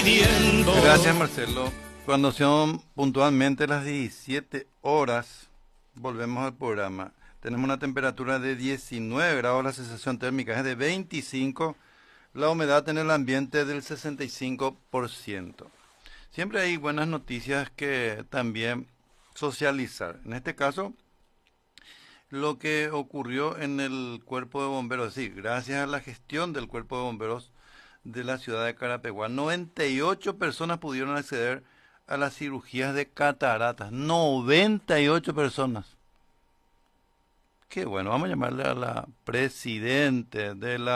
viniendo. Gracias, Marcelo. Cuando son puntualmente las 17 horas, volvemos al programa. Tenemos una temperatura de 19 grados, la sensación térmica es de 25, la humedad en el ambiente del 65%. Siempre hay buenas noticias que también socializar. En este caso, lo que ocurrió en el Cuerpo de Bomberos, sí, gracias a la gestión del Cuerpo de Bomberos de la ciudad de Carapeguá, 98 personas pudieron acceder a las cirugías de cataratas. 98 personas. Qué bueno, vamos a llamarle a la presidente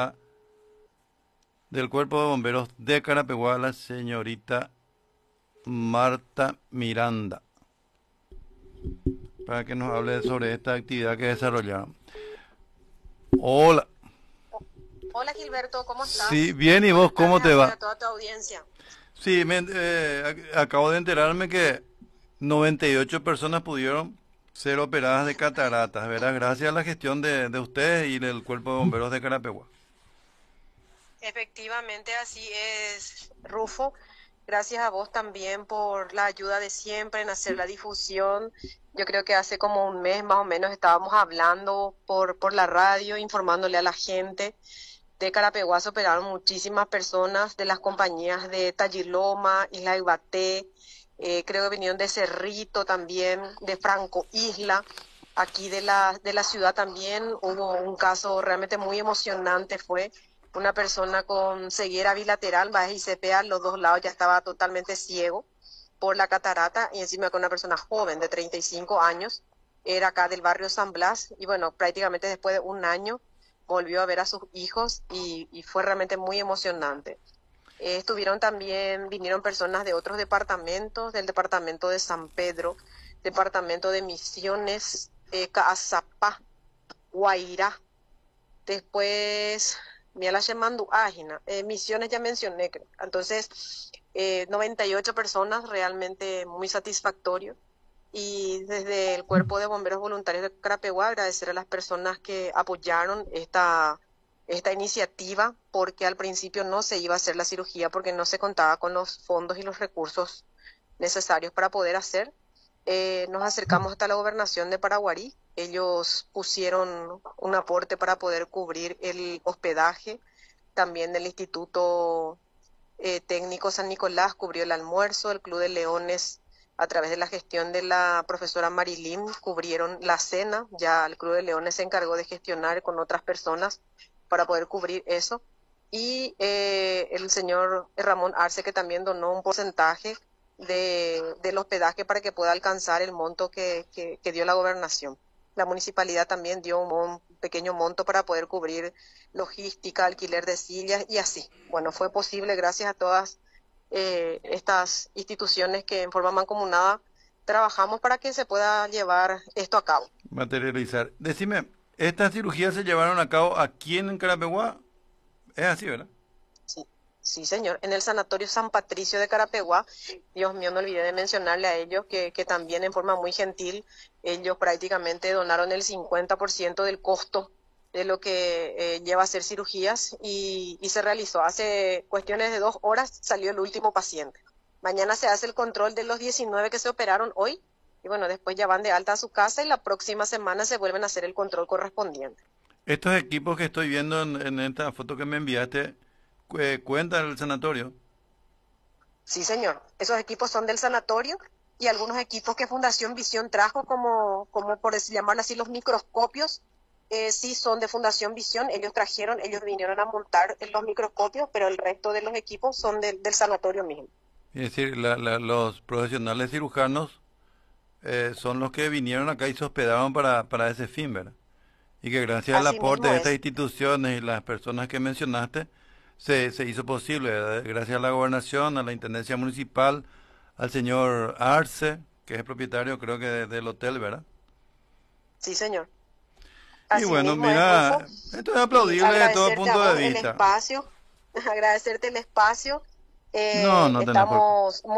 del Cuerpo de Bomberos de Carapeguá, la señorita Marta Miranda, para que nos hable sobre esta actividad que desarrollaron. Hola. Hola Gilberto, ¿cómo estás? Sí, bien, ¿y vos cómo te va? A toda tu audiencia. Sí, acabo de enterarme que 98 personas pudieron ser operadas de cataratas, ¿verdad? Gracias a la gestión de ustedes y del Cuerpo de Bomberos de Carapeguá. Efectivamente, así es, Rufo. Gracias a vos también por la ayuda de siempre en hacer la difusión. Yo creo que hace como un mes más o menos estábamos hablando por la radio, informándole a la gente. De Carapeguá se operaron muchísimas personas de las compañías de Talliloma, Isla Ibaté, creo que vinieron de Cerrito también, de Franco Isla. Aquí de la ciudad también hubo un caso realmente muy emocionante, fue una persona con ceguera bilateral, baja y CPA, los dos lados ya estaba totalmente ciego por la catarata, y encima con una persona joven de 35 años, era acá del barrio San Blas, y bueno, prácticamente después de un año volvió a ver a sus hijos y fue realmente muy emocionante. Vinieron personas de otros departamentos, del departamento de San Pedro, departamento de Misiones, Caazapá, Guairá, después Mialachemandu Ágina, Misiones ya mencioné, creo. Entonces, 98 personas, realmente muy satisfactorio. Y desde el Cuerpo de Bomberos Voluntarios de Carapeguá, agradecer a las personas que apoyaron esta iniciativa, porque al principio no se iba a hacer la cirugía porque no se contaba con los fondos y los recursos necesarios para poder hacer. Nos acercamos hasta la gobernación de Paraguarí. Ellos pusieron un aporte para poder cubrir el hospedaje. También del Instituto Técnico San Nicolás cubrió el almuerzo. El Club de Leones, a través de la gestión de la profesora Marilyn, cubrieron la cena. Ya el Club de Leones se encargó de gestionar con otras personas para poder cubrir eso. Y el señor Ramón Arce, que también donó un porcentaje del hospedaje para que pueda alcanzar el monto que dio la gobernación. La municipalidad también dio un pequeño monto para poder cubrir logística, alquiler de sillas y así. Bueno, fue posible gracias a todas estas instituciones que en forma mancomunada trabajamos para que se pueda llevar esto a cabo. Materializar. Decime, ¿estas cirugías se llevaron a cabo aquí en Carapeguá? Es así, ¿verdad? Sí, señor. En el Sanatorio San Patricio de Carapeguá, Dios mío, no olvidé de mencionarle a ellos que también en forma muy gentil, ellos prácticamente donaron el 50% del costo de lo que lleva a hacer cirugías y se realizó. Hace cuestiones de 2 horas salió el último paciente. Mañana se hace el control de los 19 que se operaron hoy y bueno, después ya van de alta a su casa y la próxima semana se vuelven a hacer el control correspondiente. Estos equipos que estoy viendo en esta foto que me enviaste, ¿cuentan el sanatorio? Sí, señor. Esos equipos son del sanatorio y algunos equipos que Fundación Visión trajo, como por llamarlo así, los microscopios, sí son de Fundación Visión. Ellos vinieron a montar los microscopios, pero el resto de los equipos son del sanatorio mismo. Es decir, los profesionales cirujanos son los que vinieron acá y se hospedaron para ese fin, ¿verdad? Y que gracias al Así aporte mismo de estas es. instituciones y las personas que mencionaste, se hizo posible, ¿verdad? Gracias a la gobernación, a la intendencia municipal, al señor Arce, que es el propietario, creo que del hotel, ¿verdad? Sí, señor. Y Así bueno, mismo es, Rufo. mira, esto es Y aplaudible de todo agradecerte a punto de vos el vista. espacio, agradecerte el espacio. No, no tenés por qué. Estamos